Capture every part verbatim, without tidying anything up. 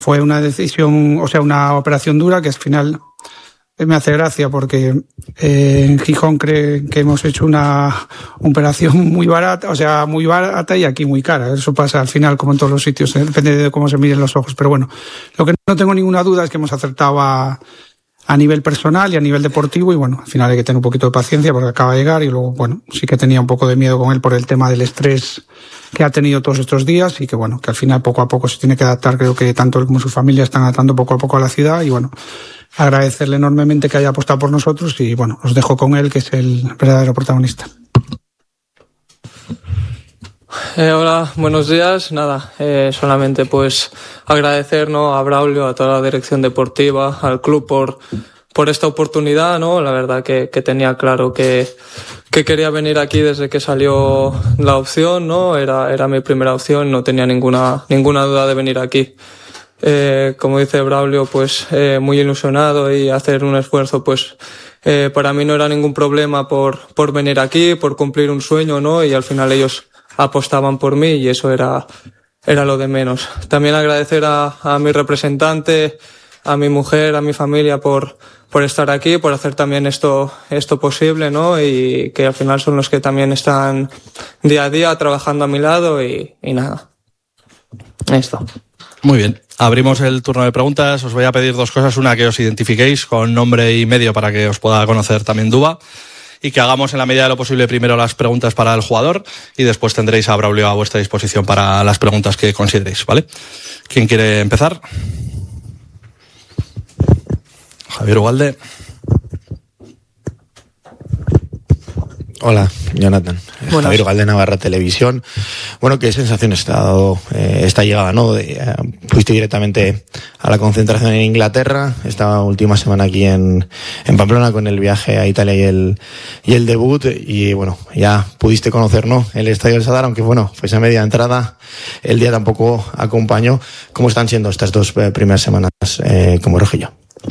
fue una decisión, o sea, una operación dura que al final me hace gracia porque eh, en Gijón creen que hemos hecho una operación muy barata, o sea, muy barata y aquí muy cara. Eso pasa al final como en todos los sitios, ¿eh? Depende de cómo se miren los ojos. Pero bueno, lo que no tengo ninguna duda es que hemos acertado a, a nivel personal y a nivel deportivo y bueno, al final hay que tener un poquito de paciencia porque acaba de llegar y luego, bueno, sí que tenía un poco de miedo con él por el tema del estrés que ha tenido todos estos días y que bueno, que al final poco a poco se tiene que adaptar. Creo que tanto él como su familia están adaptando poco a poco a la ciudad y bueno, agradecerle enormemente que haya apostado por nosotros y bueno, os dejo con él, que es el verdadero protagonista. Eh, hola, buenos días. Nada, eh, solamente pues agradecer, ¿no?, a Braulio, a toda la dirección deportiva, al club por por esta oportunidad, ¿no? La verdad que, que tenía claro que, que quería venir aquí desde que salió la opción, ¿no? Era, era mi primera opción, no tenía ninguna, ninguna duda de venir aquí. Eh, como dice Braulio, pues eh, muy ilusionado y hacer un esfuerzo, pues eh, para mí no era ningún problema por, por venir aquí, por cumplir un sueño, ¿no? Y al final ellos apostaban por mí y eso era, era lo de menos. También agradecer a, a mi representante, a mi mujer, a mi familia por, por estar aquí, por hacer también esto, esto posible, ¿no? Y que al final son los que también están día a día trabajando a mi lado y, y nada. Esto. Muy bien. Abrimos el turno de preguntas. Os voy a pedir dos cosas. Una, que os identifiquéis con nombre y medio para que os pueda conocer también Duba. Y que hagamos en la medida de lo posible primero las preguntas para el jugador y después tendréis a Braulio a vuestra disposición para las preguntas que consideréis, ¿vale? ¿Quién quiere empezar? Javier Ugalde. Hola, Jonathan. Buenas. Javier Ugalde, Navarra Televisión. Bueno, ¿qué sensaciones te ha dado eh, esta llegada, no? De, eh, fuiste directamente a la concentración en Inglaterra, esta última semana aquí en, en Pamplona con el viaje a Italia y el, y el debut, y bueno, ya pudiste conocer, ¿no?, el Estadio del Sadar, aunque bueno, fue esa media entrada, el día tampoco acompañó. ¿Cómo están siendo estas dos eh, primeras semanas eh, como rojillo?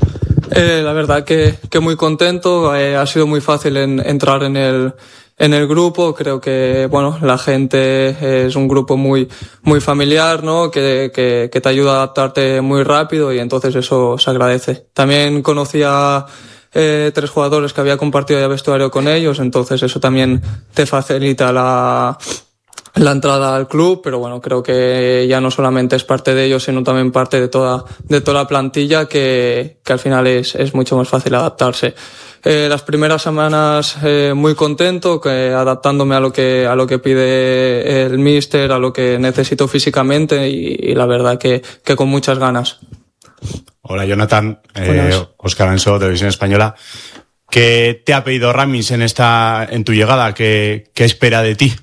Eh, la verdad que, que muy contento. Eh, ha sido muy fácil en, entrar en el, en el grupo. Creo que, bueno, la gente es un grupo muy, muy familiar, ¿no? Que, que, que te ayuda a adaptarte muy rápido y entonces eso se agradece. También conocí a eh, tres jugadores que había compartido ya vestuario con ellos, entonces eso también te facilita la, la entrada al club, pero bueno, creo que ya no solamente es parte de ellos, sino también parte de toda, de toda la plantilla, que, que al final es, es mucho más fácil adaptarse. Eh, las primeras semanas eh, muy contento, que adaptándome a lo que, a lo que pide el míster, a lo que necesito físicamente y, y la verdad que, que con muchas ganas. Hola, Jonathan. Eh, Óscar Anso, Televisión Española. ¿Qué te ha pedido Ramis en esta, en tu llegada? ¿Qué, qué espera de ti?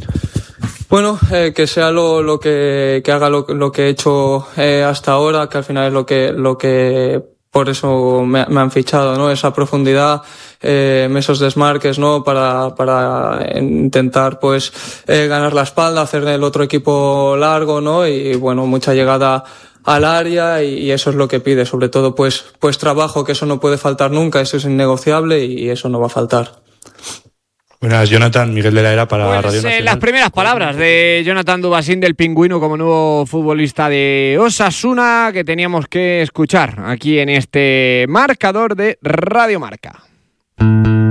Bueno, eh, que sea lo, lo que, que haga lo, lo que he hecho eh, hasta ahora, que al final es lo que, lo que por eso me, me han fichado, ¿no? Esa profundidad, eh, esos desmarques, ¿no? Para, para intentar, pues, eh, ganar la espalda, hacer el otro equipo largo, ¿no? Y bueno, mucha llegada al área y, y eso es lo que pide, sobre todo, pues, pues trabajo, que eso no puede faltar nunca, eso es innegociable y eso no va a faltar. Buenas, Jonathan. Miguel de la Era para pues, Radio Nacional. Eh, las primeras palabras de Jonathan Dubasín, del Pingüino, como nuevo futbolista de Osasuna, que teníamos que escuchar aquí en este marcador de Radio Marca.